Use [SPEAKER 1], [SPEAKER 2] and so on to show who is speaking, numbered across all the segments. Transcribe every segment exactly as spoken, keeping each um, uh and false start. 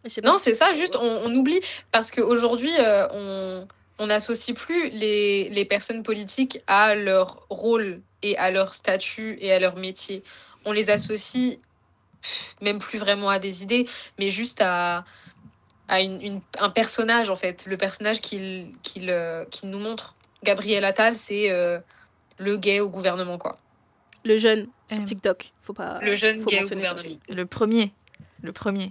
[SPEAKER 1] Je sais pas
[SPEAKER 2] Non,
[SPEAKER 1] si
[SPEAKER 2] c'est
[SPEAKER 1] tu-
[SPEAKER 2] ça, juste on, on oublie parce qu'aujourd'hui, euh, on on n'associe plus les, les personnes politiques à leur rôle et à leur statut et à leur métier. On les associe pff, même plus vraiment à des idées, mais juste à, à une, une- un personnage, en fait. Le personnage qu'il qu'il, euh, qu'il nous montre. Gabriel Attal, c'est euh, le gay au gouvernement, quoi.
[SPEAKER 1] Le jeune sur
[SPEAKER 3] Euh,
[SPEAKER 1] TikTok, faut
[SPEAKER 2] Le
[SPEAKER 1] pas,
[SPEAKER 2] jeune
[SPEAKER 1] faut
[SPEAKER 2] gay au
[SPEAKER 1] mentionner ça aussi.
[SPEAKER 2] gouvernement.
[SPEAKER 3] Le premier. Le premier.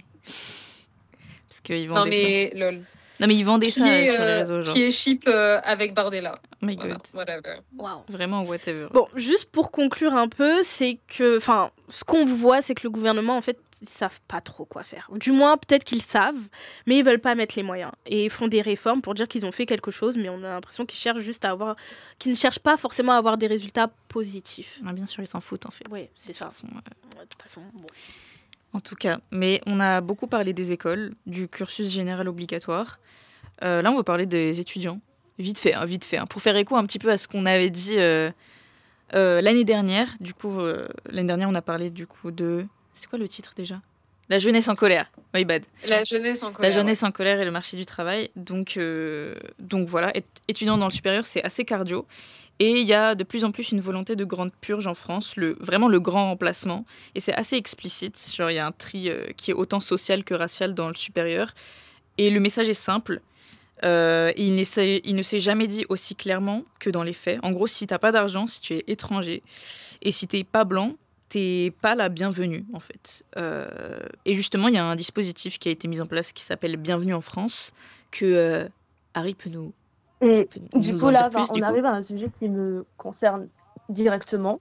[SPEAKER 3] Parce qu'ils
[SPEAKER 2] Non,
[SPEAKER 3] vendaient ça.
[SPEAKER 2] mais lol.
[SPEAKER 3] Non, mais ils vendaient
[SPEAKER 2] Qui
[SPEAKER 3] ça euh,
[SPEAKER 2] est,
[SPEAKER 3] sur les
[SPEAKER 2] euh,
[SPEAKER 3] réseaux, genre.
[SPEAKER 2] qui est ship euh, avec Bardella.
[SPEAKER 3] Oh my
[SPEAKER 2] Voilà,
[SPEAKER 3] god.
[SPEAKER 2] whatever.
[SPEAKER 1] Waouh.
[SPEAKER 3] Vraiment, whatever.
[SPEAKER 1] Bon, juste pour conclure un peu, c'est que, enfin, ce qu'on voit, c'est que le gouvernement, en fait, ils savent pas trop quoi faire. Du moins, peut-être qu'ils savent, mais ils veulent pas mettre les moyens. Et ils font des réformes pour dire qu'ils ont fait quelque chose, mais on a l'impression qu'ils cherchent juste à avoir, qu'ils ne cherchent pas forcément à avoir des résultats positifs.
[SPEAKER 3] Ah, bien sûr, ils s'en foutent, en fait.
[SPEAKER 1] Oui, c'est
[SPEAKER 3] De
[SPEAKER 1] ça.
[SPEAKER 3] toute façon, euh,
[SPEAKER 1] De toute façon, bon.
[SPEAKER 3] En tout cas, mais on a beaucoup parlé des écoles, du cursus général obligatoire. Euh, là, on va parler des étudiants. Vite fait, hein, vite fait. hein, pour faire écho un petit peu à ce qu'on avait dit euh, euh, l'année dernière. Du coup, euh, l'année dernière, on a parlé du coup de... C'est quoi le titre déjà ? La jeunesse en colère. My bad.
[SPEAKER 2] La jeunesse en
[SPEAKER 3] La
[SPEAKER 2] colère.
[SPEAKER 3] jeunesse en colère et le marché du travail. Donc, euh, donc voilà, être étudiant dans le supérieur, c'est assez cardio. Et il y a de plus en plus une volonté de grande purge en France, le, vraiment le grand remplacement. Et c'est assez explicite. Genre, il y a un tri euh, qui est autant social que racial dans le supérieur. Et le message est simple. Euh, et il, n'essaie- il ne s'est jamais dit aussi clairement que dans les faits. En gros, si t'as pas d'argent, si tu es étranger, et si t'es pas blanc, t'es pas la bienvenue, en fait. Euh, et justement, il y a un dispositif qui a été mis en place qui s'appelle Bienvenue en France, que euh, Harry peut nous,
[SPEAKER 4] Et
[SPEAKER 3] peut
[SPEAKER 4] du
[SPEAKER 3] nous
[SPEAKER 4] coup,
[SPEAKER 3] en
[SPEAKER 4] là,
[SPEAKER 3] dire
[SPEAKER 4] enfin,
[SPEAKER 3] plus,
[SPEAKER 4] on
[SPEAKER 3] du coup.
[SPEAKER 4] arrive à un sujet qui me concerne directement.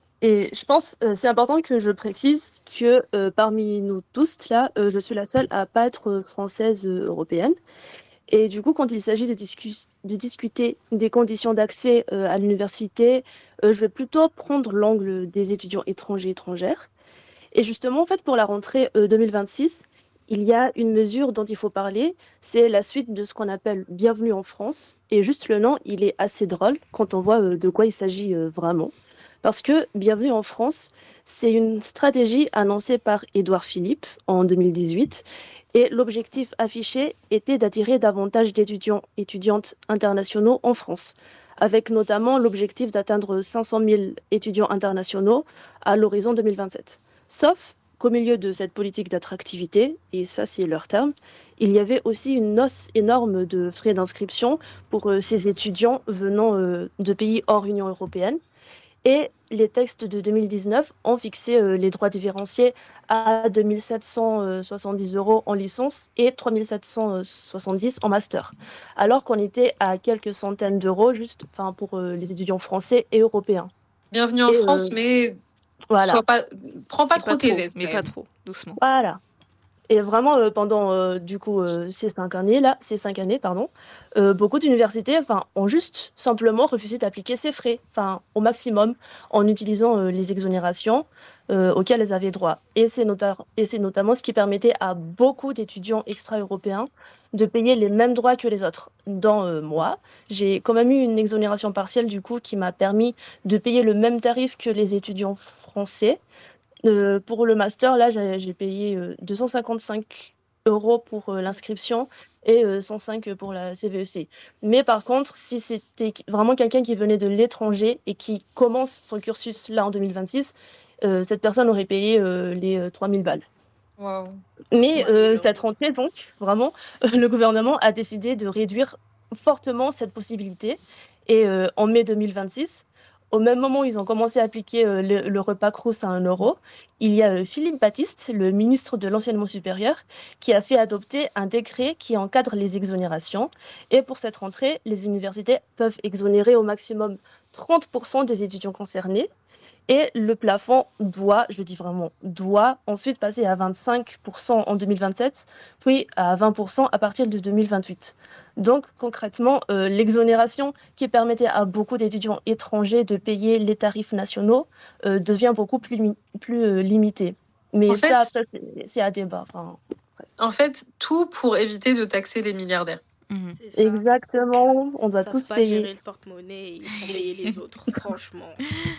[SPEAKER 4] Et je pense euh, c'est important que je précise que euh, parmi nous tous, là, euh, je suis la seule à pas être française euh, européenne. Et du coup, quand il s'agit de, discus- de discuter des conditions d'accès euh, à l'université, euh, je vais plutôt prendre l'angle des étudiants étrangers étrangères. Et justement, en fait, pour la rentrée euh, deux mille vingt-six, il y a une mesure dont il faut parler. C'est la suite de ce qu'on appelle Bienvenue en France. Et juste le nom, il est assez drôle quand on voit euh, de quoi il s'agit euh, vraiment. Parce que Bienvenue en France, c'est une stratégie annoncée par Édouard Philippe en deux mille dix-huit. Et l'objectif affiché était d'attirer davantage d'étudiants étudiantes internationaux en France, avec notamment l'objectif d'atteindre cinq cent mille étudiants internationaux à l'horizon deux mille vingt-sept. Sauf qu'au milieu de cette politique d'attractivité, et ça c'est leur terme, il y avait aussi une hausse énorme de frais d'inscription pour euh, ces étudiants venant euh, de pays hors Union européenne. Et les textes de deux mille dix-neuf ont fixé euh, les droits différenciés à deux mille sept cent soixante-dix euros en licence et trois mille sept cent soixante-dix en master, alors qu'on était à quelques centaines d'euros juste enfin, pour euh, les étudiants français et européens.
[SPEAKER 2] Bienvenue en
[SPEAKER 4] Et,
[SPEAKER 2] France,
[SPEAKER 4] euh,
[SPEAKER 2] mais
[SPEAKER 4] voilà.
[SPEAKER 2] sois pas, prends pas
[SPEAKER 3] Mais
[SPEAKER 2] trop
[SPEAKER 3] pas
[SPEAKER 2] tes
[SPEAKER 3] trop,
[SPEAKER 2] aides.
[SPEAKER 3] mais
[SPEAKER 2] quand
[SPEAKER 3] pas
[SPEAKER 2] même.
[SPEAKER 3] trop, doucement.
[SPEAKER 4] Voilà. Et vraiment, euh, pendant euh, du coup euh, ces cinq années là, ces cinq années, pardon, euh, beaucoup d'universités, enfin, ont juste simplement refusé d'appliquer ces frais, enfin, au maximum, en utilisant euh, les exonérations euh, auxquelles elles avaient droit. Et c'est nota- et c'est notamment ce qui permettait à beaucoup d'étudiants extra-européens de payer les mêmes droits que les autres. Dans euh, moi, j'ai quand même eu une exonération partielle du coup qui m'a permis de payer le même tarif que les étudiants français. Euh, pour le master, là, j'ai j'ai payé euh, deux cent cinquante-cinq euros pour euh, l'inscription et euh, cent cinq pour la C V E C. Mais par contre, si c'était vraiment quelqu'un qui venait de l'étranger et qui commence son cursus là en deux mille vingt-six, euh, cette personne aurait payé euh, les euh, trois mille balles.
[SPEAKER 2] Waouh.
[SPEAKER 4] Mais
[SPEAKER 1] trois mille
[SPEAKER 4] euh,
[SPEAKER 1] euros.
[SPEAKER 4] cette rentrée, donc, vraiment, le gouvernement a décidé de réduire fortement cette possibilité. Et euh, en mai deux mille vingt-six, au même moment où ils ont commencé à appliquer euh, le, le repas Crous à un euro, il y a euh, Philippe Baptiste, le ministre de l'Enseignement supérieur, qui a fait adopter un décret qui encadre les exonérations. Et pour cette rentrée, les universités peuvent exonérer au maximum trente pour cent des étudiants concernés. Et le plafond doit, je dis vraiment doit, ensuite passer à vingt-cinq pour cent en deux mille vingt-sept, puis à vingt pour cent à partir de deux mille vingt-huit. Donc concrètement, euh, l'exonération qui permettait à beaucoup d'étudiants étrangers de payer les tarifs nationaux euh, devient beaucoup plus, limi- plus euh, limitée. Mais
[SPEAKER 2] En
[SPEAKER 4] ça,
[SPEAKER 2] fait,
[SPEAKER 4] après, c'est c'est à débat. Enfin,
[SPEAKER 2] en fait, tout pour éviter de taxer les milliardaires.
[SPEAKER 3] Mhm.
[SPEAKER 1] C'est ça.
[SPEAKER 4] exactement, on
[SPEAKER 1] Ils
[SPEAKER 4] doit
[SPEAKER 1] savent
[SPEAKER 4] tous
[SPEAKER 1] pas
[SPEAKER 4] payer.
[SPEAKER 1] gérer le porte-monnaie, ils font payer les autres, franchement.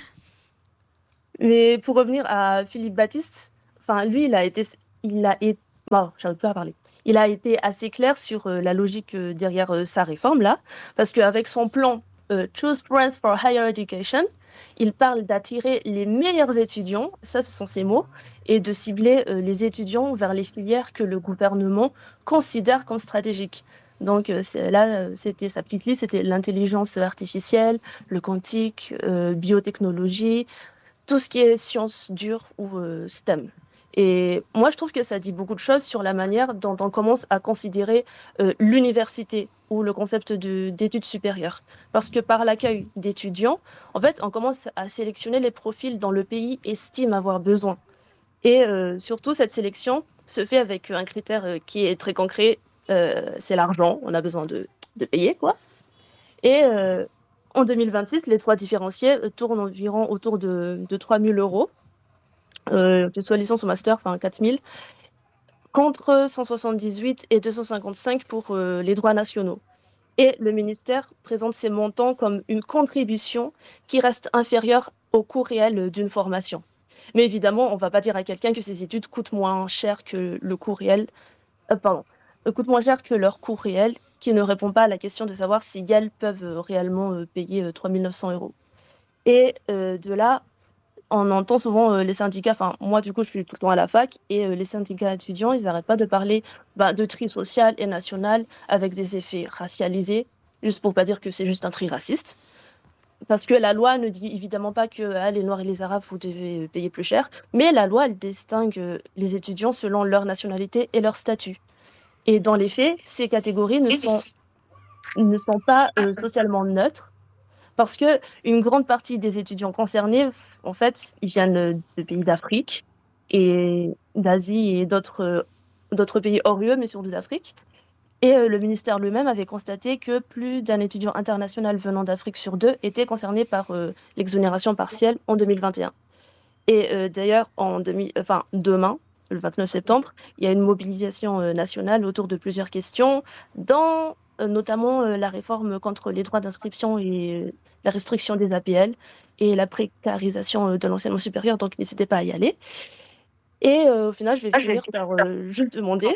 [SPEAKER 4] Mais pour revenir à Philippe Baptiste, enfin lui, il a été, il a été, bon, j'arrive plus à parler. il a été assez clair sur euh, la logique euh, derrière euh, sa réforme là, parce qu'avec son plan euh, Choose France for Higher Education, il parle d'attirer les meilleurs étudiants, ça ce sont ses mots, et de cibler euh, les étudiants vers les filières que le gouvernement considère comme stratégiques. Donc euh, c'est- là, euh, c'était sa petite liste, c'était l'intelligence artificielle, le quantique, euh, biotechnologie, tout ce qui est sciences dures ou euh, STEM. Et moi, je trouve que ça dit beaucoup de choses sur la manière dont on commence à considérer euh, l'université ou le concept de- d'études supérieures. Parce que par l'accueil d'étudiants, en fait, on commence à sélectionner les profils dont le pays estime avoir besoin. Et euh, surtout, cette sélection se fait avec un critère euh, qui est très concret, euh, c'est l'argent. On a besoin de, de payer, quoi. Et euh, en deux mille vingt-six, les trois différenciés euh, tournent environ autour de, de trois mille euros, euh, que ce soit licence ou master, enfin quatre mille, contre cent soixante-dix-huit et deux cent cinquante-cinq pour euh, les droits nationaux. Et le ministère présente ces montants comme une contribution qui reste inférieure au coût réel d'une formation. Mais évidemment, on ne va pas dire à quelqu'un que ces études coûtent moins cher que le coût réel, euh, pardon, euh, coûtent moins cher que leur coût réel, qui ne répond pas à la question de savoir si elles peuvent euh, réellement euh, payer euh, trois mille neuf cents euros. Et euh, de là, on entend souvent euh, les syndicats, enfin moi du coup je suis tout le temps à la fac, et euh, les syndicats étudiants, ils n'arrêtent pas de parler bah, de tri social et national avec des effets racialisés, juste pour pas dire que c'est juste un tri raciste. Parce que la loi ne dit évidemment pas que ah, les Noirs et les Arabes, vous devez euh, payer plus cher, mais la loi, elle distingue euh, les étudiants selon leur nationalité et leur statut. Et dans les faits, ces catégories ne sont, ne sont pas euh, socialement neutres, parce que une grande partie des étudiants concernés, en fait, ils viennent euh, de pays d'Afrique et d'Asie et d'autres euh, d'autres pays hors U E, mais surtout d'Afrique. Et euh, le ministère lui-même avait constaté que plus d'un étudiant international venant d'Afrique sur deux était concerné par euh, l'exonération partielle en deux mille vingt et un. Et euh, d'ailleurs, en demi, enfin, demain, le vingt-neuf septembre, il y a une mobilisation euh, nationale autour de plusieurs questions, dont euh, notamment euh, la réforme contre les droits d'inscription et euh, la restriction des A P L et la précarisation euh, de l'enseignement supérieur. Donc, n'hésitez pas à y aller. Et euh, au final, je vais finir par euh, juste demander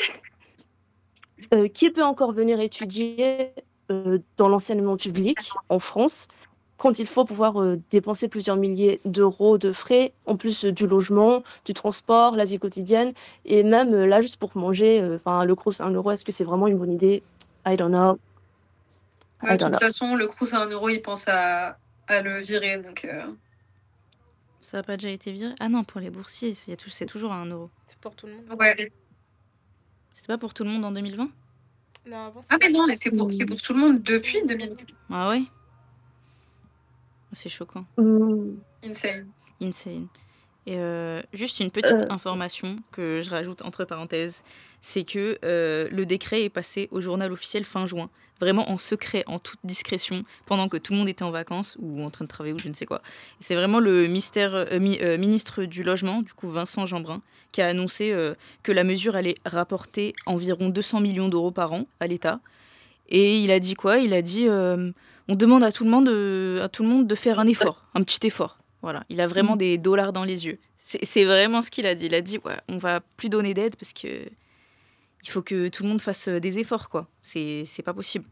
[SPEAKER 4] euh, qui peut encore venir étudier euh, dans l'enseignement public en France quand il faut pouvoir euh, dépenser plusieurs milliers d'euros de frais, en plus euh, du logement, du transport, la vie quotidienne, et même euh, là, juste pour manger, enfin le crous à un euro, est-ce que c'est vraiment une bonne idée? I don't know.
[SPEAKER 2] Ouais,
[SPEAKER 4] I
[SPEAKER 2] de
[SPEAKER 4] don't
[SPEAKER 2] toute
[SPEAKER 4] know.
[SPEAKER 2] façon, le Crous à un euro, il pense à, à le virer. Donc, euh,
[SPEAKER 3] Ça n'a pas déjà été viré? Ah non, pour les boursiers, c'est tou- c'est toujours à un euro.
[SPEAKER 1] C'est pour tout le monde.
[SPEAKER 2] ouais.
[SPEAKER 3] C'était pas pour tout le monde en deux mille vingt?
[SPEAKER 1] Non, avant,
[SPEAKER 2] Ah,
[SPEAKER 1] c'était-
[SPEAKER 2] mais non, mais c'est pour, c'est pour tout le monde depuis deux mille.
[SPEAKER 3] Ah ouais? C'est choquant.
[SPEAKER 4] Hmm,
[SPEAKER 2] Insane.
[SPEAKER 3] Insane. Et euh, juste une petite
[SPEAKER 4] Euh.
[SPEAKER 3] information que je rajoute entre parenthèses, c'est que euh, le décret est passé au journal officiel fin juin, vraiment en secret, en toute discrétion, pendant que tout le monde était en vacances ou en train de travailler ou je ne sais quoi. Et c'est vraiment le mystère, euh, mi- euh, ministre du Logement, du coup Vincent Jeanbrun, qui a annoncé euh, que la mesure allait rapporter environ deux cents millions d'euros par an à l'État. Et il a dit quoi? Il a dit euh, on demande à tout le monde, euh, à tout le monde de faire un effort, un petit effort. Voilà, il a vraiment des dollars dans les yeux. C'est c'est vraiment ce qu'il a dit. Il a dit ouais, on va plus donner d'aide parce que il faut que tout le monde fasse euh, des efforts, quoi. C'est c'est pas possible.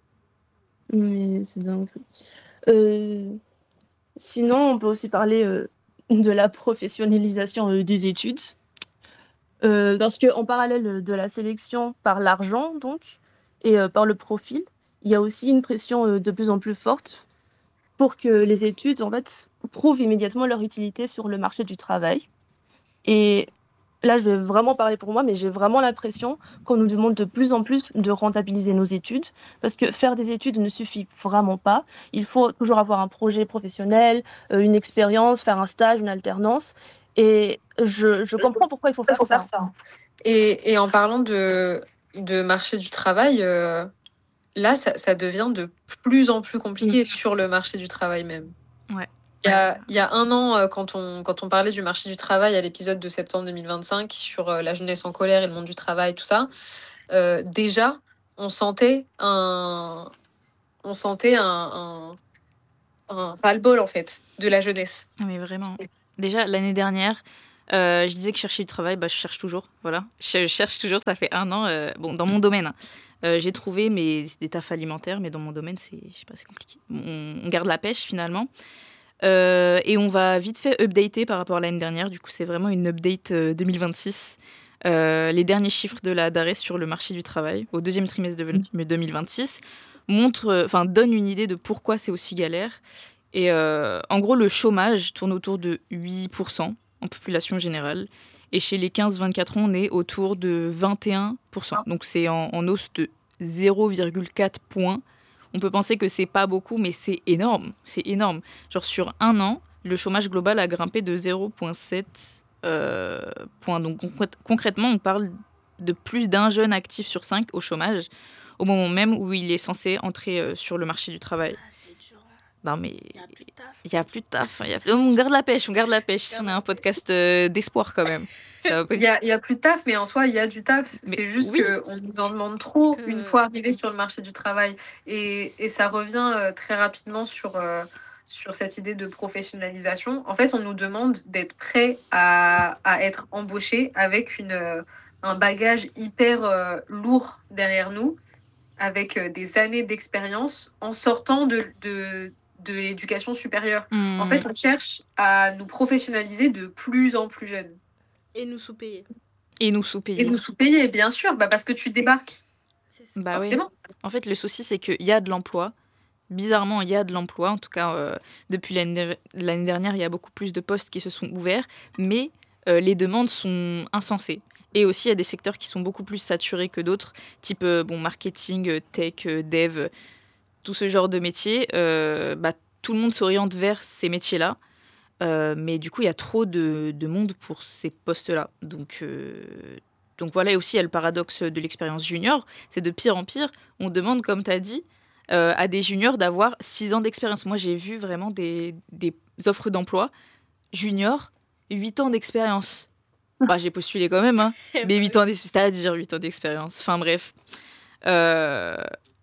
[SPEAKER 4] Mais c'est dingue. Euh, Sinon, on peut aussi parler euh, de la professionnalisation euh, des études. Euh, parce qu'en parallèle de la sélection par l'argent, donc, et euh, par le profil, il y a aussi une pression euh, de plus en plus forte pour que les études, en fait, prouvent immédiatement leur utilité sur le marché du travail. Et là, je vais vraiment parler pour moi, mais j'ai vraiment l'impression qu'on nous demande de plus en plus de rentabiliser nos études, parce que faire des études ne suffit vraiment pas. Il faut toujours avoir un projet professionnel, euh, une expérience, faire un stage, une alternance. Et je, je comprends pourquoi il faut faire ça.
[SPEAKER 2] Et, et en parlant de, de marché du travail, euh, là, ça, ça devient de plus en plus compliqué sur le marché du travail même.
[SPEAKER 3] Ouais.
[SPEAKER 2] Il y a, il y a un an, euh, quand on, quand on parlait du marché du travail à l'épisode de septembre deux mille vingt-cinq sur euh, la jeunesse en colère et le monde du travail, tout ça, euh, déjà, on sentait un, on sentait un, un, un ras-le-bol, en fait, de la jeunesse.
[SPEAKER 3] Ah, mais vraiment. Déjà, l'année dernière, Euh, je disais que je cherchais du travail, bah, je cherche toujours. Voilà. Je cherche toujours, ça fait un an. Euh, bon, dans mon domaine, hein, euh, j'ai trouvé mes, des tafs alimentaires, mais dans mon domaine, c'est, je sais pas, c'est compliqué. On, on garde la pêche finalement. Euh, et on va vite fait updater par rapport à l'année dernière. Du coup, c'est vraiment une update euh, deux mille vingt-six. Euh, les derniers chiffres de la DARES sur le marché du travail au deuxième trimestre de deux mille vingt-six montrent, enfin, donnent une idée de pourquoi c'est aussi galère. Et euh, en gros, le chômage tourne autour de huit pour cent en population générale. Et chez les quinze vingt-quatre ans, on est autour de vingt et un pour cent. Donc c'est en, en hausse de zéro virgule quatre points. On peut penser que c'est pas beaucoup, mais c'est énorme. C'est énorme. Genre sur un an, le chômage global a grimpé de zéro virgule sept euh, points. Donc concr- concrètement, on parle de plus d'un jeune actif sur cinq au chômage, au moment même où il est censé entrer euh, sur le marché du travail.
[SPEAKER 1] Ah, c'est dur.
[SPEAKER 3] Non mais
[SPEAKER 1] Il n'y a plus de taf.
[SPEAKER 3] il y a plus de taf. Il y a plus... On garde la pêche, on garde la pêche. On est un podcast euh, d'espoir quand même. Ça va pas...
[SPEAKER 2] Il y a, il y a plus de taf, mais en soi, il y a du taf.
[SPEAKER 3] Mais
[SPEAKER 2] C'est juste
[SPEAKER 3] oui.
[SPEAKER 2] qu'on nous en demande trop
[SPEAKER 1] Euh.
[SPEAKER 2] une fois arrivé sur le marché du travail. Et, et ça revient euh, très rapidement sur, euh, sur cette idée de professionnalisation. En fait, on nous demande d'être prêt à, à être embauché avec une, euh, un bagage hyper euh, lourd derrière nous, avec euh, des années d'expérience en sortant de, de, de l'éducation supérieure.
[SPEAKER 3] Mmh.
[SPEAKER 2] En fait, on cherche à nous professionnaliser de plus en plus jeunes.
[SPEAKER 1] Et nous sous-payer.
[SPEAKER 3] Et nous sous-payer.
[SPEAKER 2] Et nous sous-payer, bien sûr, bah parce que tu débarques.
[SPEAKER 1] C'est ça.
[SPEAKER 3] Bah oui.
[SPEAKER 2] Forcément.
[SPEAKER 3] En fait, le souci, c'est qu'il y a de l'emploi. Bizarrement, il y a de l'emploi. En tout cas, euh, depuis l'année, l'année dernière, il y a beaucoup plus de postes qui se sont ouverts. Mais euh, les demandes sont insensées. Et aussi, il y a des secteurs qui sont beaucoup plus saturés que d'autres, type euh, bon, marketing, euh, tech, euh, dev, euh, tout ce genre de métiers. Euh, bah, tout le monde s'oriente vers ces métiers-là. Euh, mais du coup, il y a trop de, de monde pour ces postes-là. Donc, euh, donc voilà, et aussi, il y a le paradoxe de l'expérience junior. C'est de pire en pire. On demande, comme tu as dit, euh, à des juniors d'avoir six ans d'expérience. Moi, j'ai vu vraiment des, des offres d'emploi. Junior, huit ans d'expérience. Bah, j'ai postulé quand même, hein. Mais huit ans, d'ex- c'est-à-dire huit ans d'expérience. Enfin bref. Euh,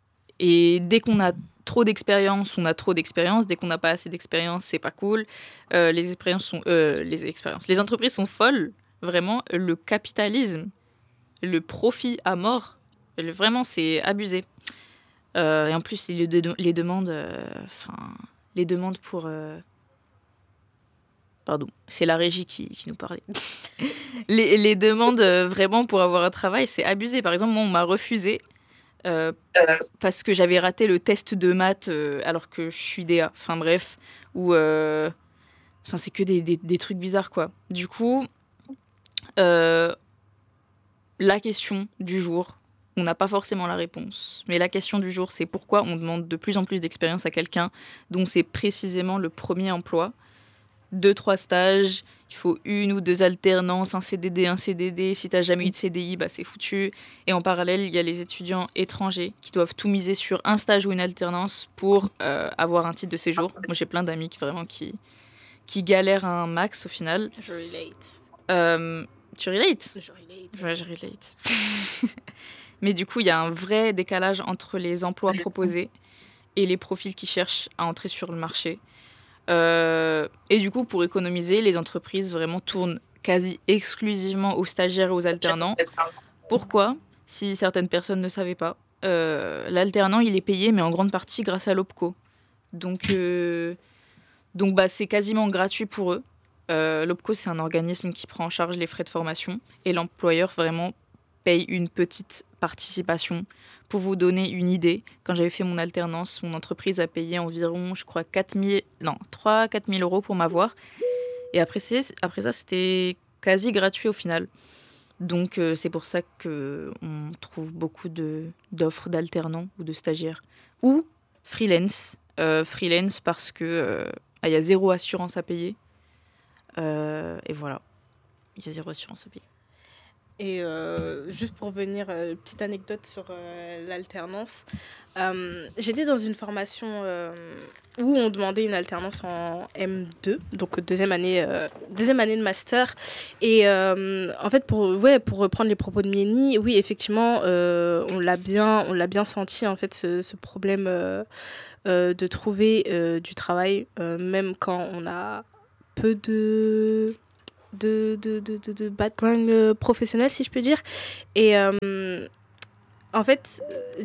[SPEAKER 3] et dès qu'on a trop d'expérience, on a trop d'expérience. Dès qu'on n'a pas assez d'expérience, c'est pas cool. Euh, les expériences sont, euh, les expériences, les entreprises sont folles. Vraiment, le capitalisme, le profit à mort, le- vraiment, c'est abusé. Euh, et en plus, les, de- les demandes, enfin, euh, les demandes pour, euh... pardon, c'est la régie qui, qui nous parlait. les, les demandes euh, vraiment pour avoir un travail, c'est abusé. Par exemple, moi, on m'a refusé. Euh, parce que j'avais raté le test de maths euh, alors que je suis D A. Enfin bref, ou euh... enfin c'est que des, des, des trucs bizarres quoi. Du coup, euh... la question du jour, on n'a pas forcément la réponse, mais la question du jour c'est pourquoi on demande de plus en plus d'expérience à quelqu'un dont c'est précisément le premier emploi. Deux, trois stages, il faut une ou deux alternances, un C D D, un C D D. Si tu n'as jamais eu de C D I, bah, c'est foutu. Et en parallèle, il y a les étudiants étrangers qui doivent tout miser sur un stage ou une alternance pour euh, avoir un titre de séjour. Moi, j'ai plein d'amis qui, vraiment, qui, qui galèrent un max au final.
[SPEAKER 1] Je relate.
[SPEAKER 3] Euh, tu relates ?
[SPEAKER 1] Je relate.
[SPEAKER 3] Ouais, je relate. Mais du coup, il y a un vrai décalage entre les emplois proposés et les profils qui cherchent à entrer sur le marché. Euh, et du coup, pour économiser, les entreprises vraiment tournent quasi exclusivement aux stagiaires et aux alternants. Pourquoi ? Si certaines personnes ne savaient pas, euh, l'alternant, il est payé, mais en grande partie grâce à l'OPCO. Donc, euh, donc bah, c'est quasiment gratuit pour eux. Euh, L'OPCO, c'est un organisme qui prend en charge les frais de formation et l'employeur vraiment paye une petite participation. Pour vous donner une idée, quand j'avais fait mon alternance, mon entreprise a payé environ, je crois, quatre mille, non, trois à quatre mille euros pour m'avoir. Et après, c'est, après ça, c'était quasi gratuit au final. Donc, euh, c'est pour ça qu'on trouve beaucoup de, d'offres d'alternants ou de stagiaires. Ou freelance. Euh, freelance parce qu'il euh, y a zéro assurance à payer. Euh, et voilà. Il y a zéro assurance à payer.
[SPEAKER 1] Et euh, juste pour venir, euh, petite anecdote sur euh, l'alternance. Euh, j'étais dans une formation euh, où on demandait une alternance en M deux, donc deuxième année, euh, deuxième année de master. Et euh, en fait, pour, ouais, pour reprendre les propos de Mieni, oui, effectivement, euh, on l'a bien, on l'a bien senti, en fait, ce, ce problème euh, euh, de trouver euh, du travail, euh, même quand on a peu de... de, de, de, de, de background euh, professionnel, si je peux dire. Et euh, en fait,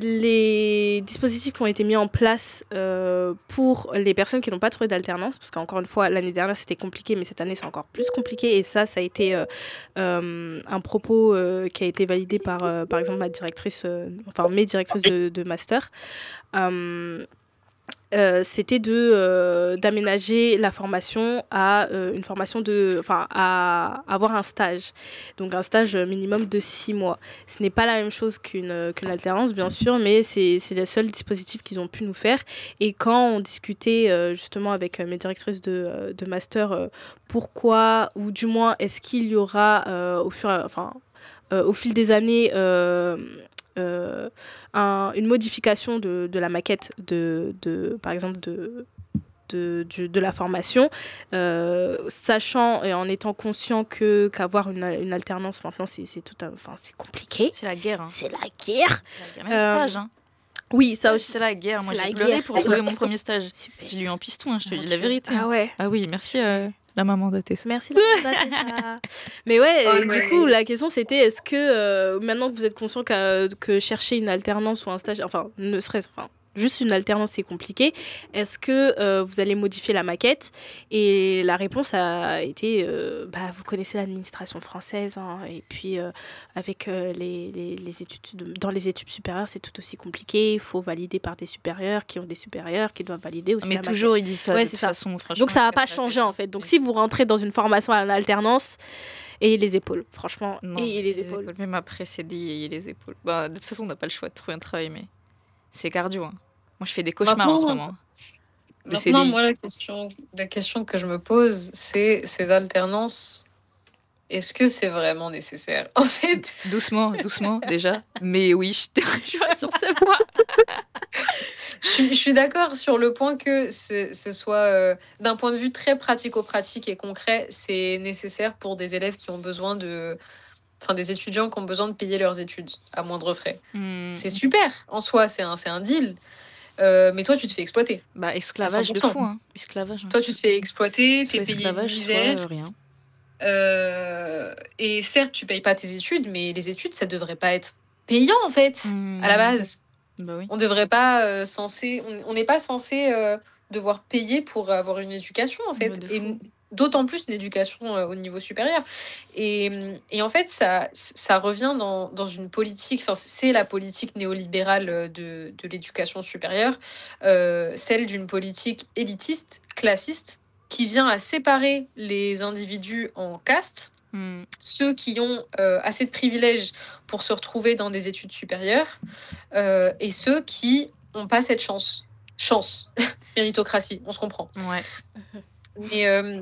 [SPEAKER 1] les dispositifs qui ont été mis en place euh, pour les personnes qui n'ont pas trouvé d'alternance, parce qu'encore une fois, l'année dernière, c'était compliqué, mais cette année, c'est encore plus compliqué. Et ça, ça a été euh, euh, un propos euh, qui a été validé par, euh, par exemple, ma directrice, euh, enfin, mes directrices de, de master. Euh, Euh, c'était de euh, d'aménager la formation à euh, une formation de enfin à avoir un stage, donc un stage minimum de six mois. Ce n'est pas la même chose qu'une qu'une alternance, bien sûr, mais c'est c'est le seul dispositif qu'ils ont pu nous faire. Et quand on discutait euh, justement avec mes directrices de euh, de master, euh, pourquoi, ou du moins est-ce qu'il y aura euh, au fur enfin euh, au fil des années euh, Euh, un, une modification de, de la maquette de, de par exemple de, de, de, de la formation, euh, sachant et en étant conscient que qu'avoir une, une alternance maintenant c'est, c'est tout enfin c'est compliqué,
[SPEAKER 3] c'est la guerre hein.
[SPEAKER 1] c'est la guerre,
[SPEAKER 3] c'est la guerre. Même euh, stage hein.
[SPEAKER 1] Oui, ça aussi
[SPEAKER 3] c'est la guerre. Moi
[SPEAKER 1] c'est
[SPEAKER 3] j'ai
[SPEAKER 1] la
[SPEAKER 3] pleuré
[SPEAKER 1] guerre.
[SPEAKER 3] pour trouver mon premier stage.
[SPEAKER 1] Super.
[SPEAKER 3] J'ai lu en piston hein, je te
[SPEAKER 1] Mon
[SPEAKER 3] dis la
[SPEAKER 1] Dieu.
[SPEAKER 3] vérité
[SPEAKER 1] ah ouais
[SPEAKER 3] ah oui merci euh... la maman de Tessa.
[SPEAKER 1] Merci la maman de Tessa. Mais ouais,
[SPEAKER 2] Oh,
[SPEAKER 1] et
[SPEAKER 2] ouais.
[SPEAKER 1] du coup, la question c'était est-ce que euh, maintenant que vous êtes conscient que, que chercher une alternance ou un stage, enfin, ne serait-ce, enfin, juste une alternance c'est compliqué, est-ce que euh, vous allez modifier la maquette? Et la réponse a été euh, bah, vous connaissez l'administration française, hein, et puis euh, avec euh, les, les, les études, de, dans les études supérieures, c'est tout aussi compliqué. Il faut valider par des supérieurs qui ont des supérieurs qui doivent valider aussi.
[SPEAKER 3] Mais
[SPEAKER 1] la
[SPEAKER 3] toujours
[SPEAKER 1] maquette.
[SPEAKER 3] ils disent ça
[SPEAKER 1] Ouais,
[SPEAKER 3] de
[SPEAKER 1] c'est
[SPEAKER 3] toute
[SPEAKER 1] ça.
[SPEAKER 3] façon.
[SPEAKER 1] Donc ça va pas changer en fait. Donc si vous rentrez dans une formation à l'alternance, ayez les épaules, franchement,
[SPEAKER 3] non,
[SPEAKER 1] ayez les,
[SPEAKER 3] les
[SPEAKER 1] épaules.
[SPEAKER 3] épaules. Même après c'est dit ayez les épaules. Bah, de toute façon on n'a pas le choix de trouver un travail, mais c'est cardio. Hein. Moi je fais des cauchemars
[SPEAKER 2] Maintenant,
[SPEAKER 3] en ce moment. De
[SPEAKER 2] Maintenant,
[SPEAKER 3] C D I.
[SPEAKER 2] moi, la question, la question que je me pose, c'est ces alternances, est-ce que c'est vraiment nécessaire? En fait,
[SPEAKER 3] Doucement, doucement déjà. Mais oui, je te rejoins sur ce point.
[SPEAKER 2] je suis, je suis d'accord sur le point que ce, ce soit, euh, d'un point de vue très pratico-pratique et concret, c'est nécessaire pour des élèves qui ont besoin de... Enfin, des étudiants qui ont besoin de payer leurs études à moindre frais.
[SPEAKER 3] Hmm.
[SPEAKER 2] C'est super, en soi, c'est un, c'est un deal. Euh, mais toi, tu te fais exploiter.
[SPEAKER 3] Bah, esclavage de fou, hein. Esclavage. Hein.
[SPEAKER 2] Toi, tu te fais exploiter, t'es
[SPEAKER 3] soit
[SPEAKER 2] payé une
[SPEAKER 3] esclavage,
[SPEAKER 2] misère.
[SPEAKER 3] soit euh, rien.
[SPEAKER 2] Euh, et certes, tu payes pas tes études, mais les études, ça devrait pas être payant, en fait,
[SPEAKER 3] Hmm.
[SPEAKER 2] à la base.
[SPEAKER 3] Bah oui.
[SPEAKER 2] On devrait pas euh, censé, on n'est pas censé euh, devoir payer pour avoir une éducation, en fait.
[SPEAKER 3] Bah, de
[SPEAKER 2] Et
[SPEAKER 3] fou.
[SPEAKER 2] d'autant plus une éducation euh, au niveau supérieur. Et, et en fait, ça, ça revient dans, dans une politique, enfin, c'est la politique néolibérale de, de l'éducation supérieure, euh, celle d'une politique élitiste, classiste, qui vient à séparer les individus en castes,
[SPEAKER 3] Hmm.
[SPEAKER 2] ceux qui ont euh, assez de privilèges pour se retrouver dans des études supérieures, euh, et ceux qui n'ont pas cette chance. Chance, méritocratie, on se comprend.
[SPEAKER 3] Ouais.
[SPEAKER 2] Mais, euh,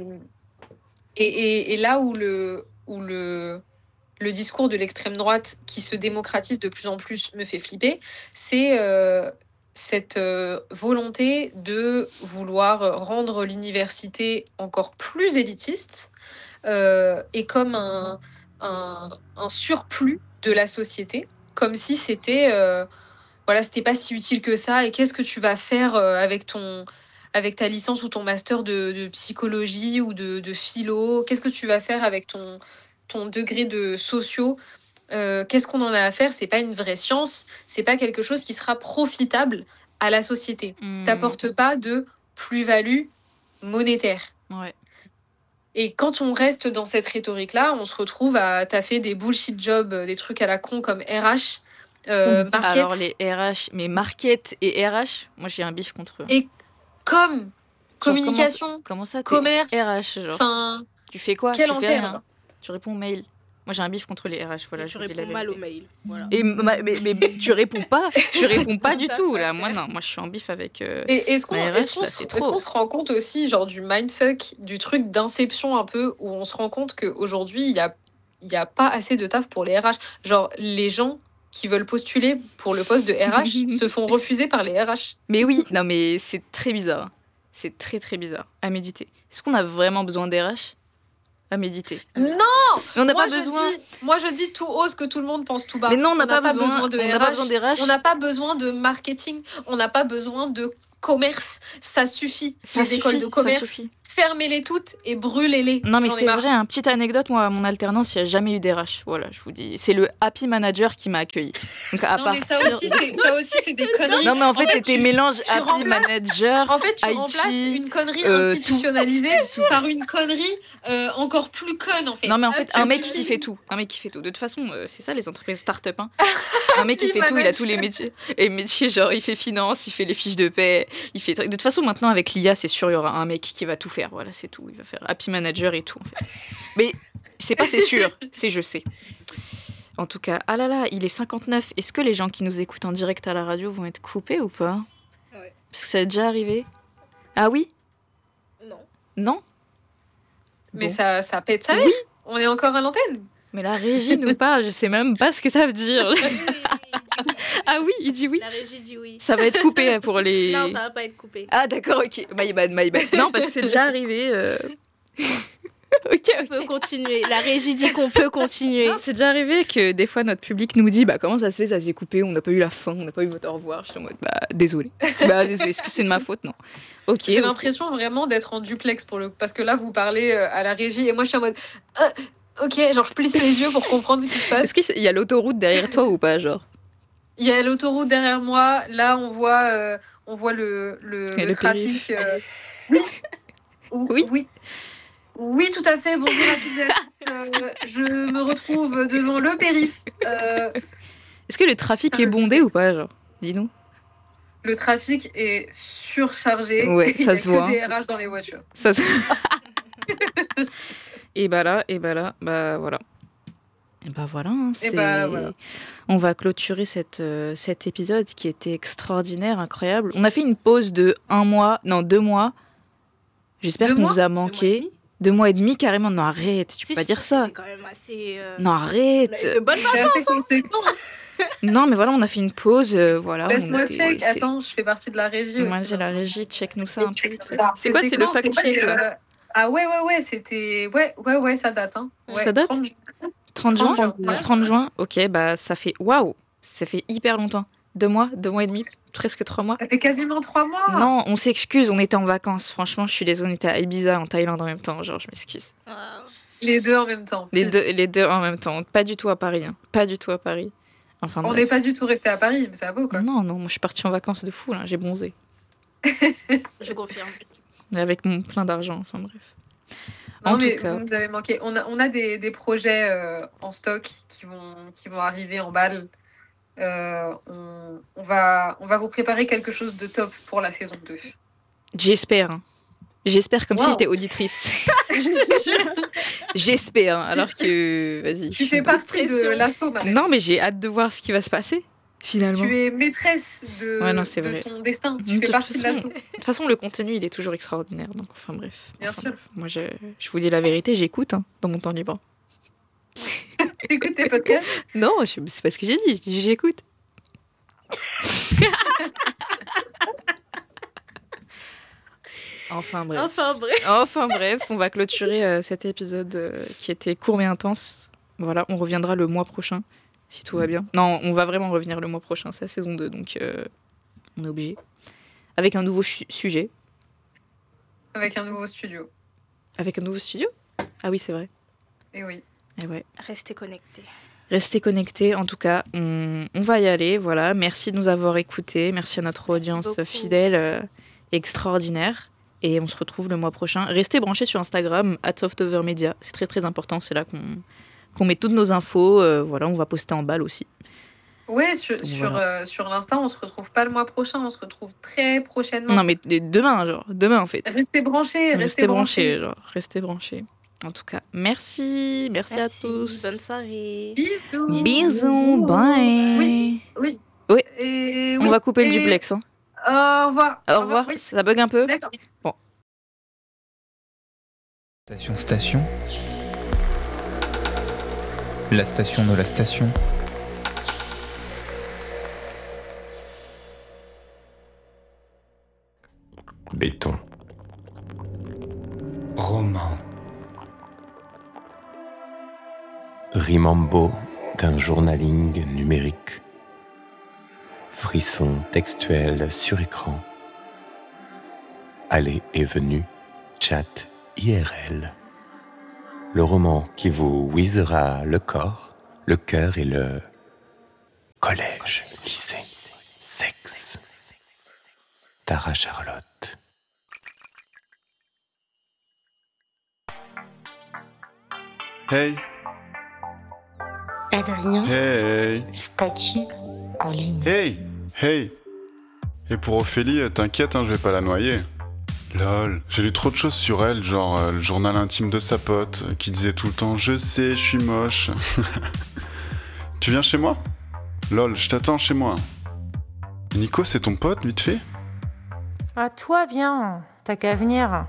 [SPEAKER 2] et, et, et là où le, où le, le discours de l'extrême droite qui se démocratise de plus en plus me fait flipper, c'est euh, cette euh, volonté de vouloir rendre l'université encore plus élitiste euh, et comme un, un, un surplus de la société, comme si c'était euh, voilà, c'était pas si utile que ça. Et qu'est-ce que tu vas faire euh, avec ton avec ta licence ou ton master de, de psychologie ou de, de philo? Qu'est-ce que tu vas faire avec ton, ton degré de socio? Euh, qu'est-ce qu'on en a à faire? C'est pas une vraie science, c'est pas quelque chose qui sera profitable à la société.
[SPEAKER 3] Hmm.
[SPEAKER 2] T'apportes pas de plus-value monétaire.
[SPEAKER 3] Ouais.
[SPEAKER 2] Et quand on reste dans cette rhétorique-là, on se retrouve à taffer des bullshit jobs, des trucs à la con comme R H, euh, market.
[SPEAKER 3] Alors les R H, mais market et R H, moi j'ai un bif contre eux.
[SPEAKER 2] Et comme
[SPEAKER 3] Genre,
[SPEAKER 2] communication,
[SPEAKER 3] comment, comment ça, t'es
[SPEAKER 2] commerce,
[SPEAKER 3] R H, genre.
[SPEAKER 2] enfin,
[SPEAKER 3] Tu fais quoi?
[SPEAKER 2] quel
[SPEAKER 3] Tu fais
[SPEAKER 2] enfer,
[SPEAKER 3] rien.
[SPEAKER 2] genre.
[SPEAKER 3] Tu réponds aux mails. Moi j'ai un bif contre les R H, voilà.
[SPEAKER 1] Et
[SPEAKER 3] je
[SPEAKER 1] tu
[SPEAKER 3] vous dis la
[SPEAKER 1] réponds mal aux
[SPEAKER 3] vérité.
[SPEAKER 1] mails. Voilà.
[SPEAKER 3] Et ma- mais, mais, mais tu réponds pas, tu réponds pas du tout là. Moi non, moi je suis en bif avec. Euh...
[SPEAKER 2] Et est-ce qu'on
[SPEAKER 3] Ma R H,
[SPEAKER 2] est-ce qu'on
[SPEAKER 3] là,
[SPEAKER 2] se,
[SPEAKER 3] c'est
[SPEAKER 2] est-ce
[SPEAKER 3] trop.
[SPEAKER 2] qu'on se rend compte aussi, genre, du mindfuck, du truc d'inception un peu, où on se rend compte qu'aujourd'hui, il y a, il y a pas assez de taf pour les R H. Genre, les gens qui veulent postuler pour le poste de R H se font refuser par les R H.
[SPEAKER 3] Mais oui, non mais c'est très bizarre. C'est très très bizarre. À méditer. Est-ce qu'on a vraiment besoin d'R H? À méditer.
[SPEAKER 2] Non,
[SPEAKER 3] Mais on n'a
[SPEAKER 2] moi
[SPEAKER 3] pas
[SPEAKER 2] je
[SPEAKER 3] besoin.
[SPEAKER 2] dis, moi je dis tout haut ce que tout le monde pense tout bas.
[SPEAKER 3] Mais non, on n'a pas, besoin.
[SPEAKER 2] de
[SPEAKER 3] On n'a pas besoin
[SPEAKER 2] R H.
[SPEAKER 3] d'R H.
[SPEAKER 2] On n'a pas besoin de marketing. On n'a pas besoin de commerce, ça suffit.
[SPEAKER 3] Ça
[SPEAKER 2] les
[SPEAKER 3] suffit,
[SPEAKER 2] écoles de
[SPEAKER 3] ça
[SPEAKER 2] commerce,
[SPEAKER 3] suffit.
[SPEAKER 2] fermez-les toutes et brûlez-les.
[SPEAKER 3] Non, mais
[SPEAKER 2] J'en ai
[SPEAKER 3] c'est
[SPEAKER 2] marre.
[SPEAKER 3] vrai, hein. Petite anecdote, moi, à mon alternance, il n'y a jamais eu d'R H. Voilà, je vous dis. C'est le happy manager qui m'a accueilli. Donc, à
[SPEAKER 2] Non, mais ça
[SPEAKER 3] partir-
[SPEAKER 2] aussi, c'est, ça aussi, c'est des conneries.
[SPEAKER 3] Non, mais en fait, c'était
[SPEAKER 2] tu-
[SPEAKER 3] mélange
[SPEAKER 2] tu
[SPEAKER 3] happy
[SPEAKER 2] remplaces-
[SPEAKER 3] manager.
[SPEAKER 2] En fait, tu
[SPEAKER 3] I T,
[SPEAKER 2] remplaces une connerie
[SPEAKER 3] euh,
[SPEAKER 2] institutionnalisée par une connerie euh, encore plus conne, en fait.
[SPEAKER 3] Non, mais en fait,
[SPEAKER 2] ça
[SPEAKER 3] un mec
[SPEAKER 2] suffit.
[SPEAKER 3] qui fait tout. Un mec qui fait tout. De toute façon, euh, c'est ça les entreprises start-up. Hein. Un mec qui
[SPEAKER 2] Happy
[SPEAKER 3] fait tout, il a
[SPEAKER 2] manager.
[SPEAKER 3] tous les métiers. Et métiers, genre, il fait finance, il fait les fiches de paie, il fait. De toute façon, maintenant, avec l'I A, c'est sûr, il y aura un mec qui va tout faire. Voilà, c'est tout. Il va faire happy manager et tout, en fait. Mais c'est pas c'est sûr, c'est je sais. En tout cas, ah là là, il est cinquante-neuf. Est-ce que les gens qui nous écoutent en direct à la radio vont être coupés ou pas ?
[SPEAKER 1] Ouais.
[SPEAKER 3] Parce que ça est déjà arrivé. Ah oui ?
[SPEAKER 1] Non.
[SPEAKER 3] Non ?
[SPEAKER 2] Mais
[SPEAKER 3] Bon.
[SPEAKER 2] ça, ça pète sa mère. On est encore à l'antenne.
[SPEAKER 3] Mais la régie nous parle, je sais même pas ce que ça veut dire. Ah oui, il dit oui.
[SPEAKER 1] La régie dit oui.
[SPEAKER 3] Ça va être coupé pour les...
[SPEAKER 1] Non, ça va pas être coupé.
[SPEAKER 3] Ah d'accord, ok. My bad, my bad. Non, parce que c'est déjà arrivé. euh. ok,
[SPEAKER 1] On
[SPEAKER 3] ok.
[SPEAKER 1] peut continuer. La régie dit qu'on peut continuer.
[SPEAKER 3] Non, c'est déjà arrivé que des fois notre public nous dit bah comment ça se fait, ça s'est coupé, on n'a pas eu la fin, on n'a pas eu votre au revoir. Je suis en mode bah désolé. Bah désolé, est-ce que c'est de ma faute ? Non. Ok.
[SPEAKER 2] J'ai
[SPEAKER 3] ok.
[SPEAKER 2] l'impression vraiment d'être en duplex pour le parce que là vous parlez euh, à la régie et moi je suis en mode Ah, ok, genre je plisse les yeux pour comprendre ce qui se passe.
[SPEAKER 3] Est-ce qu'il y a l'autoroute derrière toi ou pas, genre ?
[SPEAKER 2] Il y a l'autoroute derrière moi, là on voit euh, on voit le le,
[SPEAKER 3] Et
[SPEAKER 2] le
[SPEAKER 3] le
[SPEAKER 2] trafic. euh, Oui. Ou-
[SPEAKER 3] Oui.
[SPEAKER 2] oui. Oui, tout à fait. Bonjour à tous et à toutes. Euh, je me retrouve devant le périph. Euh,
[SPEAKER 3] Est-ce que le trafic est bondé ou pas, genre ? Dis-nous.
[SPEAKER 2] le trafic est surchargé.
[SPEAKER 3] Ouais,
[SPEAKER 2] Il y
[SPEAKER 3] ça
[SPEAKER 2] a
[SPEAKER 3] se
[SPEAKER 2] que
[SPEAKER 3] voit.
[SPEAKER 2] des R H dans les voitures.
[SPEAKER 3] Ça se... et bah là, et bah là, bah voilà. Et bah voilà, hein,
[SPEAKER 2] Et
[SPEAKER 3] c'est...
[SPEAKER 2] bah voilà.
[SPEAKER 3] On va clôturer cette, euh, cet épisode qui était extraordinaire, incroyable. On a fait une pause de un mois, non deux mois. J'espère
[SPEAKER 2] Deux
[SPEAKER 3] qu'on
[SPEAKER 2] mois
[SPEAKER 3] vous a
[SPEAKER 1] Deux mois et
[SPEAKER 3] manqué.
[SPEAKER 1] demi.
[SPEAKER 3] Deux mois et demi carrément. Non arrête, tu peux
[SPEAKER 1] Si,
[SPEAKER 3] pas
[SPEAKER 1] je
[SPEAKER 3] dire
[SPEAKER 1] trouve
[SPEAKER 3] ça.
[SPEAKER 1] que C'est quand même assez. euh,
[SPEAKER 3] Non
[SPEAKER 1] on
[SPEAKER 3] arrête.
[SPEAKER 1] a eu de bonnes
[SPEAKER 2] C'est assez conséquent.
[SPEAKER 3] Non mais voilà, on a fait une pause. euh, voilà. on
[SPEAKER 2] Laisse-moi
[SPEAKER 3] était-
[SPEAKER 2] check.
[SPEAKER 3] c'était-
[SPEAKER 2] Attends, je fais partie de la régie
[SPEAKER 3] Moi
[SPEAKER 2] aussi.
[SPEAKER 3] j'ai la régie, check nous ça un peu vite fait. C'est
[SPEAKER 2] C'était
[SPEAKER 3] quoi, c'est le
[SPEAKER 2] quand,
[SPEAKER 3] fact
[SPEAKER 2] c'était
[SPEAKER 3] check
[SPEAKER 2] pas,
[SPEAKER 3] là
[SPEAKER 2] euh, Ah ouais, ouais, ouais, c'était. Ouais, ouais, ouais, ça date. Hein. Ouais,
[SPEAKER 3] Ça date
[SPEAKER 2] trente
[SPEAKER 3] trente juin
[SPEAKER 2] trente juin.
[SPEAKER 3] Ouais, trente juin, ok, bah ça fait waouh, ça fait hyper longtemps. Deux mois, deux mois et demi, presque trois mois.
[SPEAKER 2] Ça fait quasiment trois mois.
[SPEAKER 3] Non, on s'excuse, on était en vacances. Franchement, je suis désolée, on était à Ibiza, en Thaïlande en même temps. Genre, je m'excuse.
[SPEAKER 1] Ah,
[SPEAKER 2] Les deux en même temps.
[SPEAKER 3] Les deux, les deux en même temps. Pas du tout à Paris. hein. Pas du tout à Paris. Enfin,
[SPEAKER 2] On
[SPEAKER 3] bref.
[SPEAKER 2] n'est pas du tout resté à Paris, mais ça va beau quoi.
[SPEAKER 3] Non, non, moi je suis partie en vacances de fou, là. J'ai bronzé.
[SPEAKER 1] je confirme.
[SPEAKER 3] Avec mon plein d'argent, enfin bref.
[SPEAKER 2] Non,
[SPEAKER 3] En
[SPEAKER 2] mais
[SPEAKER 3] tout cas.
[SPEAKER 2] vous nous avez manqué. On a, on a des, des projets euh, en stock qui vont, qui vont arriver en balle. Euh, on, on, va, on va vous préparer quelque chose de top pour la saison deux.
[SPEAKER 3] J'espère. hein. J'espère comme si
[SPEAKER 2] Wow.
[SPEAKER 3] j'étais auditrice. Je te jure. J'espère, hein, alors que. Vas-y.
[SPEAKER 2] Tu
[SPEAKER 3] je
[SPEAKER 2] fais
[SPEAKER 3] suis-
[SPEAKER 2] partie de
[SPEAKER 1] pression.
[SPEAKER 2] l'assaut, Marlène.
[SPEAKER 3] Non, mais j'ai hâte de voir ce qui va se passer, finalement.
[SPEAKER 2] Tu es maîtresse de,
[SPEAKER 3] Ouais, non, c'est
[SPEAKER 2] de
[SPEAKER 3] vrai.
[SPEAKER 2] ton destin.
[SPEAKER 3] De
[SPEAKER 2] Tu fais
[SPEAKER 3] toute
[SPEAKER 2] partie de
[SPEAKER 3] façon-
[SPEAKER 2] l'assaut.
[SPEAKER 3] De toute façon, le contenu, il est toujours extraordinaire. Donc, enfin bref.
[SPEAKER 2] Bien
[SPEAKER 3] Enfin,
[SPEAKER 2] sûr.
[SPEAKER 3] bref. Moi, je, je vous dis la vérité, j'écoute hein, dans mon temps libre.
[SPEAKER 2] T'écoutes tes podcasts.
[SPEAKER 3] Non, je- c'est pas ce que j'ai dit. j'ai dit J'écoute. Enfin bref.
[SPEAKER 1] Enfin, bref.
[SPEAKER 3] Enfin bref, on va clôturer euh, cet épisode euh, qui était court mais intense. Voilà, on reviendra le mois prochain, si tout va bien. Non, on va vraiment revenir le mois prochain, c'est la saison deux, donc euh, on est obligé. Avec un nouveau chu- sujet.
[SPEAKER 2] Avec un nouveau studio.
[SPEAKER 3] Avec un nouveau studio. Ah oui, c'est vrai.
[SPEAKER 2] Et oui.
[SPEAKER 3] Et ouais.
[SPEAKER 1] Restez connectés.
[SPEAKER 3] Restez connectés, en tout cas, on, on va y aller. Voilà, merci de nous avoir écoutés. Merci à notre
[SPEAKER 1] Merci
[SPEAKER 3] audience
[SPEAKER 1] beaucoup.
[SPEAKER 3] fidèle, euh, extraordinaire. Et on se retrouve le mois prochain. Restez branchés sur Instagram, at softovermedia. C'est très très important, c'est là qu'on qu'on met toutes nos infos. Euh, voilà, on va poster en balle aussi.
[SPEAKER 2] Ouais, sur,
[SPEAKER 3] Donc,
[SPEAKER 2] sur,
[SPEAKER 3] voilà.
[SPEAKER 2] euh, sur l'Insta, on se retrouve pas le mois prochain, on se retrouve très prochainement.
[SPEAKER 3] Non mais d- demain, genre, demain en fait.
[SPEAKER 2] Restez branchés, restez,
[SPEAKER 3] Restez
[SPEAKER 2] branchés.
[SPEAKER 3] branchés, genre, restez branchés. En tout cas, merci, merci, à tous.
[SPEAKER 1] Bonne soirée.
[SPEAKER 2] Bisous.
[SPEAKER 3] Bisous, bye.
[SPEAKER 2] Oui, oui.
[SPEAKER 3] Oui.
[SPEAKER 2] Et,
[SPEAKER 3] On
[SPEAKER 2] oui,
[SPEAKER 3] va couper
[SPEAKER 2] et
[SPEAKER 3] le duplex. Hein.
[SPEAKER 2] Au revoir.
[SPEAKER 3] Au revoir,
[SPEAKER 2] Oui.
[SPEAKER 3] ça bug un peu.
[SPEAKER 2] D'accord.
[SPEAKER 5] Station Station. La station de la station.
[SPEAKER 6] Béton.
[SPEAKER 5] Roman.
[SPEAKER 6] Rimambo d'un journaling numérique. Frisson textuel sur écran. aller et venu, chat I R L. Le roman qui vous whizzera le corps, le cœur et le collège, lycée, sexe. Tara Charlotte.
[SPEAKER 7] Hey,
[SPEAKER 8] Adrien,
[SPEAKER 7] hey,
[SPEAKER 8] statut en ligne.
[SPEAKER 7] hey, hey. Et pour Ophélie, t'inquiète, hein, je vais pas la noyer. Lol, j'ai lu trop de choses sur elle, genre euh, le journal intime de sa pote, euh, qui disait tout le temps « Je sais, je suis moche ». Tu viens chez moi ? Lol, je t'attends chez moi. Nico, c'est ton pote, vite fait ?
[SPEAKER 9] Ah, toi, viens, t'as qu'à venir.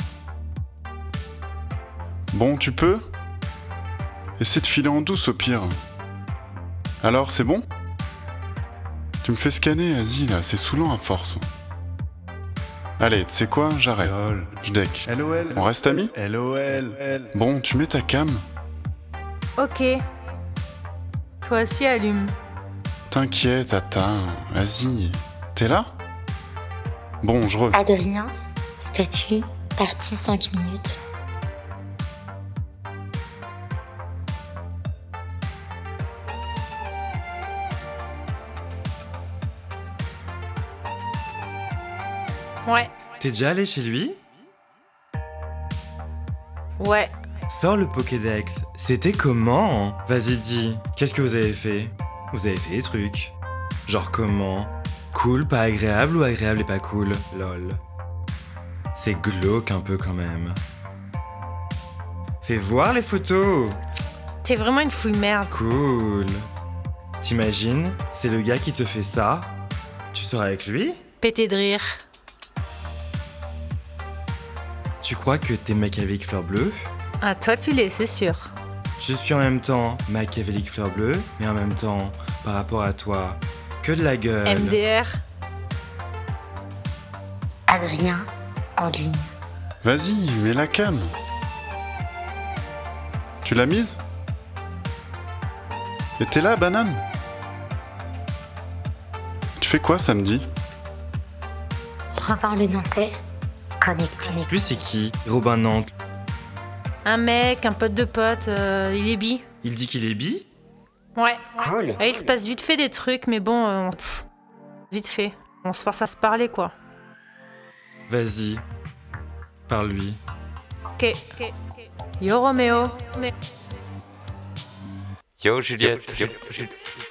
[SPEAKER 7] Bon, tu peux ? Essaie de filer en douce au pire. Alors, c'est bon ? Tu me fais scanner, vas-y là, c'est saoulant à force. Allez, tu sais quoi, j'arrête. Je deck.
[SPEAKER 10] L O L.
[SPEAKER 7] On reste amis ?
[SPEAKER 10] L O L.
[SPEAKER 7] Bon, tu mets ta cam.
[SPEAKER 9] Ok. Toi aussi, allume.
[SPEAKER 7] T'inquiète, attends, vas-y. T'es là ? Bon, je re.
[SPEAKER 8] Adrien, statut, partie cinq minutes.
[SPEAKER 9] Ouais.
[SPEAKER 10] T'es déjà allé chez lui ?
[SPEAKER 9] Ouais.
[SPEAKER 10] Sors le Pokédex. C'était comment ? Vas-y, dis. Qu'est-ce que vous avez fait ? Vous avez fait des trucs. Genre comment ? Cool, pas agréable ou agréable et pas cool ? Lol. C'est glauque un peu quand même. Fais voir les photos.
[SPEAKER 9] T'es vraiment une fouille merde.
[SPEAKER 10] Cool. T'imagines, c'est le gars qui te fait ça. Tu sors avec lui ?
[SPEAKER 9] Pété de rire.
[SPEAKER 10] Tu crois que t'es machiavélique fleur bleue ?
[SPEAKER 9] Ah, toi, tu l'es, c'est sûr.
[SPEAKER 10] Je suis en même temps machiavélique fleur bleue, mais en même temps, par rapport à toi, que de la gueule.
[SPEAKER 9] M D R.
[SPEAKER 8] Adrien, en ligne.
[SPEAKER 7] Vas-y, mets la cam. Tu l'as mise ? Et t'es là, banane ? Tu fais quoi samedi ?
[SPEAKER 8] Revoir le Nantais, connecté.
[SPEAKER 10] Lui, c'est qui ? Robin Nantes.
[SPEAKER 9] Un mec, un pote de pote, euh, il est bi.
[SPEAKER 10] Il dit qu'il est bi ?
[SPEAKER 9] Ouais.
[SPEAKER 8] Cool.
[SPEAKER 9] Et il se passe vite fait des trucs, mais bon, euh, pff, vite fait. On se force à se parler, quoi.
[SPEAKER 10] Vas-y, parle-lui.
[SPEAKER 9] Ok. Yo Roméo.
[SPEAKER 6] Yo Juliette. Yo, Juliette.